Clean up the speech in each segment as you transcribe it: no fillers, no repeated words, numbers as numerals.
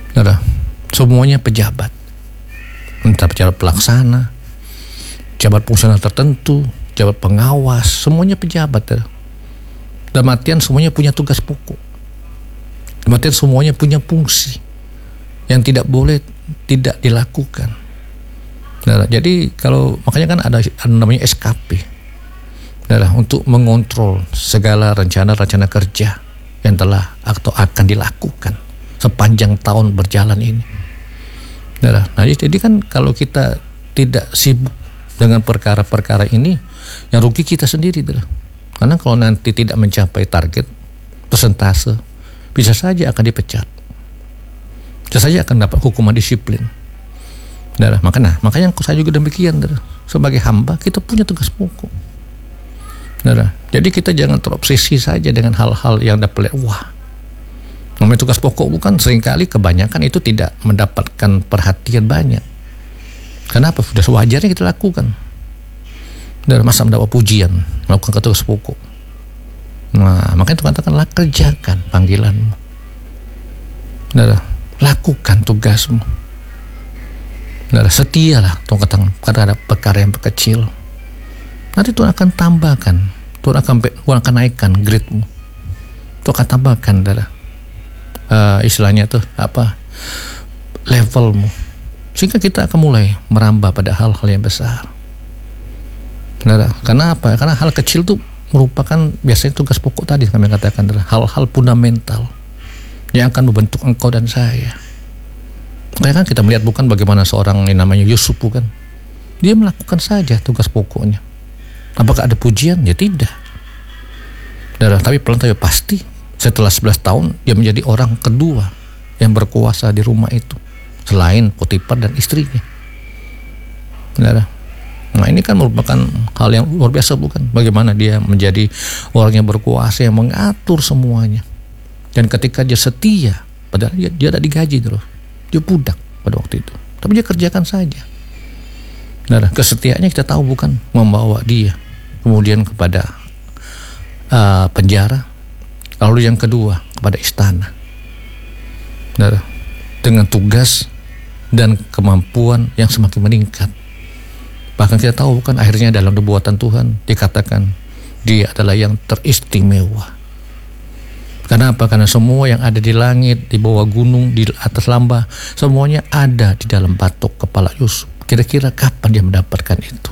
Saudara, semuanya pejabat, entah pejabat pelaksana, jabat fungsional tertentu, jabat pengawas, semuanya pejabat. Dalam artian semuanya punya tugas pokok. Dalam artian semuanya punya fungsi yang tidak boleh tidak dilakukan. Nah, jadi kalau makanya kan ada namanya SKP. Nah, untuk mengontrol segala rencana-rencana kerja yang telah atau akan dilakukan sepanjang tahun berjalan ini. Nah, jadi kan kalau kita tidak sibuk dengan perkara-perkara ini, yang rugi kita sendiri. Karena kalau nanti tidak mencapai target persentase, bisa saja akan dipecat, bisa saja akan dapat hukuman disiplin. Nah, makanya saya juga demikian. Sebagai hamba kita punya tugas pokok. Nah, jadi kita jangan terobsesi saja dengan hal-hal yang dapat wah. Namanya tugas pokok bukan, seringkali kebanyakan itu tidak mendapatkan perhatian banyak. Kenapa? Sudah sewajarnya kita lakukan. Dan masa mendapat pujian melakukan tugas pokok. Nah, makanya Tuhan katakanlah kerjakan panggilanmu. Nah, lakukan tugasmu. Nah, setialah Tuhan katakan terhadap perkara yang kecil. Nanti Tuhan akan tambahkan, Tuhan akan naikkan grade-mu. Tuhan akan tambahkan istilahnya tuh levelmu, sehingga kita akan mulai merambah pada hal-hal yang besar. Karena apa? Karena hal kecil itu merupakan biasanya tugas pokok tadi kami katakan, hal-hal fundamental yang akan membentuk engkau dan saya. Makanya kan kita melihat bukan bagaimana seorang yang namanya Yusuf, bukan, dia melakukan saja tugas pokoknya. Apakah ada pujian? Ya tidak. Tapi pelan-pelan pasti setelah 11 tahun dia menjadi orang kedua yang berkuasa di rumah itu selain Potifar dan istrinya. Nah, ini kan merupakan hal yang luar biasa, bukan? Bagaimana dia menjadi orang yang berkuasa yang mengatur semuanya. Dan ketika dia setia, padahal dia ada digaji dulu, dia budak pada waktu itu, tapi dia kerjakan saja. Nah, kesetiaannya kita tahu bukan membawa dia kemudian kepada penjara, lalu yang kedua kepada istana. Nah, dengan tugas dan kemampuan yang semakin meningkat. Bahkan kita tahu bukan akhirnya dalam nubuatan Tuhan dikatakan dia adalah yang teristimewa. Karena apa? Karena semua yang ada di langit, di bawah gunung, di atas lembah, semuanya ada di dalam batok kepala Yusuf. Kira-kira kapan dia mendapatkan itu?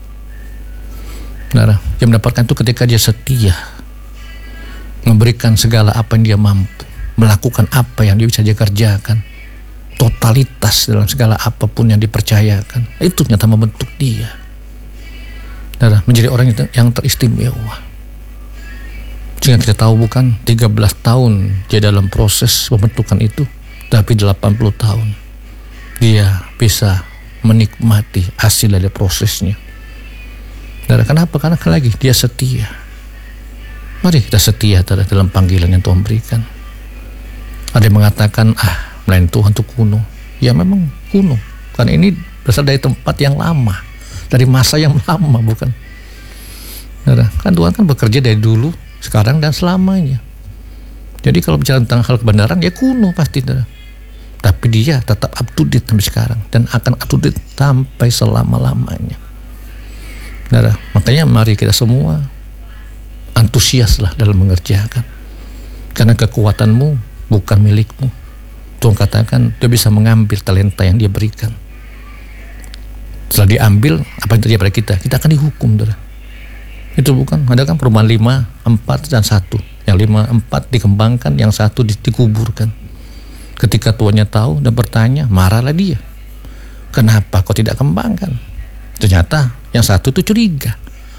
Nah, dia mendapatkan itu ketika dia setia, memberikan segala apa yang dia mampu, melakukan apa yang dia bisa dia kerjakan, totalitas dalam segala apapun yang dipercayakan. Itu nyata membentuk dia menjadi orang yang teristimewa. Sehingga kita tahu bukan 13 tahun dia dalam proses pembentukan itu, tapi 80 tahun dia bisa menikmati hasil dari prosesnya. Kenapa? Karena lagi dia setia. Mari kita setia dalam panggilan yang Tuhan berikan. Ada yang mengatakan melayan Tuhan itu kuno. Ya memang kuno, karena ini berasal dari tempat yang lama, dari masa yang lama, bukan? Kan Tuhan kan bekerja dari dulu, sekarang dan selamanya. Jadi kalau bicara tentang hal kebenaran, ya kuno pasti. Tapi dia tetap up to date sampai sekarang dan akan up to date sampai selama-lamanya. Makanya mari kita semua antusiaslah dalam mengerjakan, karena kekuatanmu bukan milikmu. Tuhan katakan dia bisa mengambil talenta yang dia berikan. Setelah diambil, apa yang terjadi pada kita? Kita akan dihukum. Itu bukan, ada kan perubahan 5, 4 dan 1. Yang 5, 4 dikembangkan, yang 1 dikuburkan. Ketika tuannya tahu dan bertanya, marahlah dia. Kenapa kau tidak kembangkan? Ternyata yang 1 itu curiga,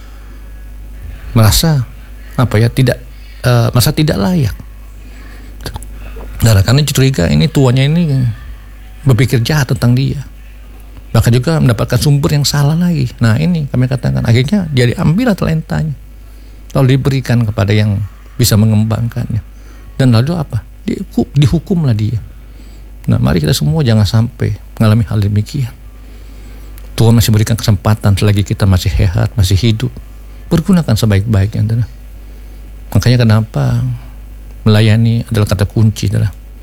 merasa merasa tidak layak. Karena curiga ini tuannya ini berpikir jahat tentang dia, bahkan juga mendapatkan sumber yang salah lagi. Nah, ini kami katakan akhirnya dia diambil talentanya, lalu diberikan kepada yang bisa mengembangkannya, dan lalu apa? Dihukumlah dia. Nah, mari kita semua jangan sampai mengalami hal demikian. Tuhan masih berikan kesempatan selagi kita masih sehat, masih hidup. Pergunakan sebaik-baiknya. Makanya kenapa melayani adalah kata kunci.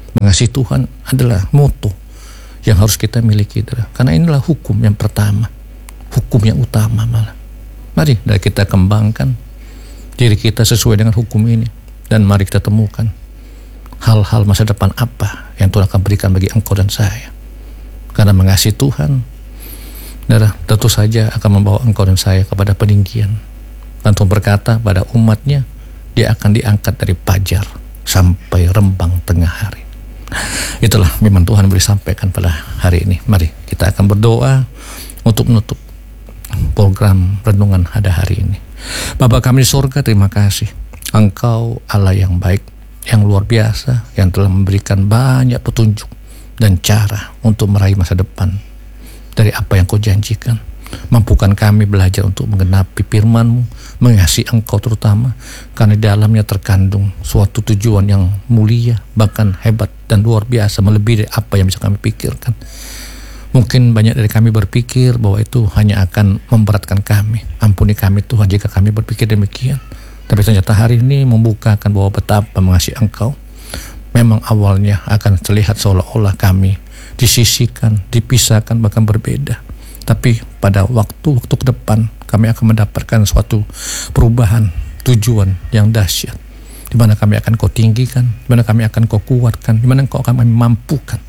Mengasihi Tuhan adalah moto yang harus kita miliki, karena inilah hukum yang pertama, hukum yang utama malah. Mari kita kembangkan diri kita sesuai dengan hukum ini, dan mari kita temukan hal-hal masa depan apa yang Tuhan akan berikan bagi engkau dan saya. Karena mengasihi Tuhan, tentu saja akan membawa engkau dan saya kepada peninggian. Dan Tuhan berkata pada umatnya, dia akan diangkat dari fajar sampai rembang tengah hari. Itulah firman Tuhan boleh sampaikan pada hari ini. Mari kita akan berdoa untuk menutup program renungan pada hari ini. Bapa kami di surga, terima kasih. Engkau Allah yang baik, yang luar biasa, yang telah memberikan banyak petunjuk dan cara untuk meraih masa depan dari apa yang kau janjikan. Mampukan kami belajar untuk menggenapi firman-Mu, mengasihi Engkau terutama, karena di dalamnya terkandung suatu tujuan yang mulia, bahkan hebat dan luar biasa, melebihi dari apa yang bisa kami pikirkan. Mungkin banyak dari kami berpikir bahwa itu hanya akan memberatkan kami. Ampuni kami Tuhan jika kami berpikir demikian. Tapi ternyata hari ini membukakan bahwa betapa mengasihi Engkau memang awalnya akan terlihat seolah-olah kami disisihkan, dipisahkan, bahkan berbeda. Tapi pada waktu-waktu ke depan kami akan mendapatkan suatu perubahan tujuan yang dahsyat, di mana kami akan kau tinggikan, di mana kami akan kau kuatkan, di mana kau akan kami mampukan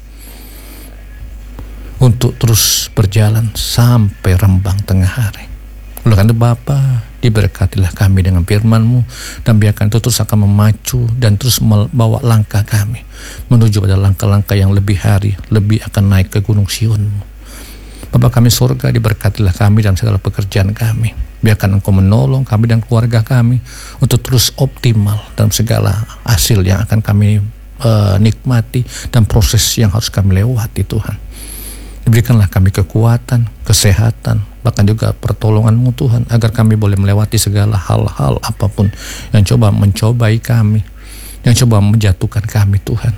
untuk terus berjalan sampai rembang tengah hari. Oleh karena Bapa, diberkatilah kami dengan firman-Mu, dan biarkan itu terus akan memacu dan terus membawa langkah kami menuju pada langkah-langkah yang lebih hari, lebih akan naik ke gunung Sion-Mu. Bapa kami surga, diberkatilah kami dalam segala pekerjaan kami. Biarkan Engkau menolong kami dan keluarga kami untuk terus optimal dalam segala hasil yang akan kami nikmati dan proses yang harus kami lewati Tuhan. Berikanlah kami kekuatan, kesehatan, bahkan juga pertolongan-Mu Tuhan, agar kami boleh melewati segala hal-hal apapun yang coba mencobai kami, yang coba menjatuhkan kami Tuhan.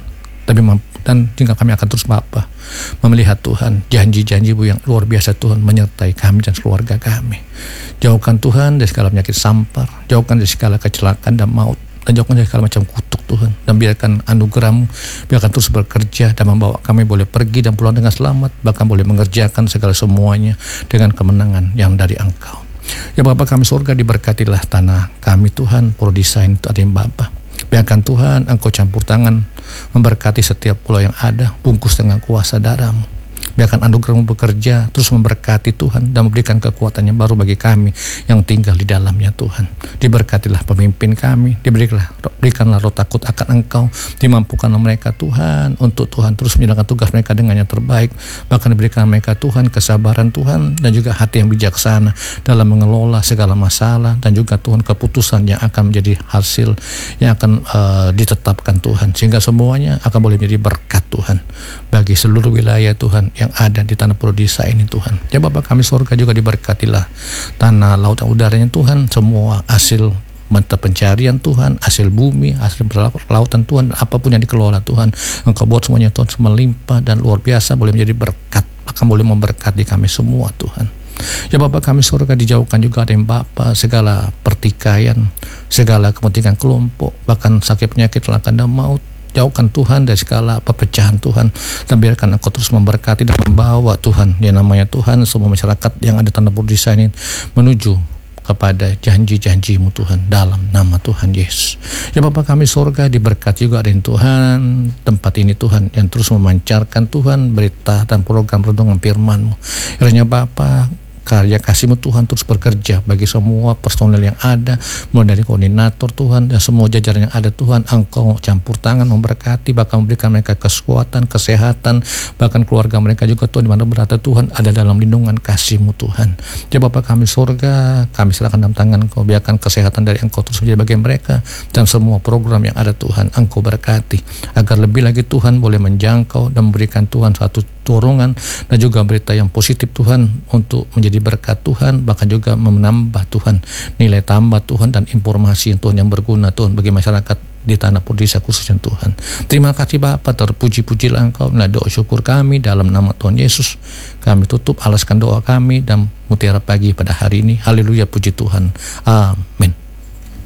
Dan tinggal kami akan terus Bapa melihat Tuhan janji-janji-Mu yang luar biasa Tuhan menyertai kami dan keluarga kami. Jauhkan Tuhan dari segala penyakit sampar, jauhkan dari segala kecelakaan dan maut, dan jauhkan dari segala macam kutuk Tuhan, dan biarkan anugerah-Mu biarkan terus bekerja dan membawa kami boleh pergi dan pulang dengan selamat, bahkan boleh mengerjakan segala semuanya dengan kemenangan yang dari Engkau. Ya Bapa kami surga, diberkatilah tanah kami Tuhan, Pro-Design itu ada yang Bapa. Biarkan Tuhan Engkau campur tangan memberkati setiap pulau yang ada, bungkus dengan kuasa darah-Mu. Biarkan anugerah-Mu bekerja, terus memberkati Tuhan, dan memberikan kekuatan yang baru bagi kami yang tinggal di dalamnya Tuhan. Diberkatilah pemimpin kami, berikanlah roh takut akan Engkau, dimampukanlah mereka Tuhan, untuk Tuhan terus menjalankan tugas mereka dengan yang terbaik. Bahkan diberikan mereka Tuhan kesabaran Tuhan, dan juga hati yang bijaksana dalam mengelola segala masalah, dan juga Tuhan keputusan yang akan menjadi hasil yang akan ditetapkan Tuhan, sehingga semuanya akan boleh menjadi berkat Tuhan bagi seluruh wilayah Tuhan yang ada di tanah Pro-Design ini Tuhan. Ya Bapa kami surga, juga diberkatilah tanah, laut dan udaranya Tuhan, semua hasil mata pencarian Tuhan, hasil bumi, hasil lautan Tuhan, apapun yang dikelola Tuhan, Engkau buat semuanya Tuhan melimpah dan luar biasa, boleh menjadi berkat, akan boleh memberkati kami semua Tuhan. Ya Bapa kami surga, dijauhkan juga dari Bapa segala pertikaian, segala kepentingan kelompok, bahkan sakit penyakit, celaka dan maut. Jauhkan Tuhan dari segala perpecahan Tuhan, dan biarkan Engkau terus memberkati dan membawa Tuhan yang namanya Tuhan semua masyarakat yang ada tanah Pro-Design ini menuju kepada janji-janji-Mu Tuhan dalam nama Tuhan Yesus. Ya Bapa kami surga, diberkati juga dengan Tuhan tempat ini Tuhan, yang terus memancarkan Tuhan berita dan program renungan firman-Mu. Kiranya Bapa karya kasih-Mu Tuhan terus bekerja bagi semua personel yang ada, mulai dari koordinator Tuhan dan semua jajaran yang ada Tuhan. Engkau campur tangan memberkati, bahkan memberikan mereka kekuatan, kesehatan, bahkan keluarga mereka juga Tuhan, di mana berada Tuhan ada dalam lindungan kasih-Mu Tuhan. Ya Bapa kami surga, kami serahkan dalam tangan Engkau, biarkan kesehatan dari Engkau terus menjadi bagian mereka, dan semua program yang ada Tuhan Engkau berkati, agar lebih lagi Tuhan boleh menjangkau dan memberikan Tuhan satu dorongan dan juga berita yang positif Tuhan, untuk menjadi berkat Tuhan, bahkan juga menambah Tuhan nilai tambah Tuhan dan informasi Tuhan yang berguna Tuhan bagi masyarakat di tanah Pro-Design khususnya Tuhan. Terima kasih Bapa, terpuji-pujilah Engkau. Nah, doa syukur kami dalam nama Tuhan Yesus kami tutup, alaskan doa kami dan mutiara pagi pada hari ini. Haleluya, puji Tuhan, amin.